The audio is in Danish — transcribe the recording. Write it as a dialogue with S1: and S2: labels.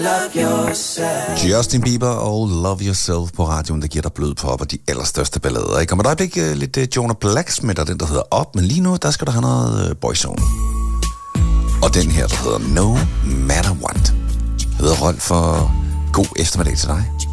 S1: Justin Bieber og Love Yourself på radioen, der giver dig blød pop og de allerstørste ballader. Ikke? Om et øjeblik lidt Jonah Blacksmith, den der hedder Up, men lige nu, der skal der have noget Boyzone. Og den her, der hedder No Matter What. Jeg hedder Rolf, for god eftermiddag til dig.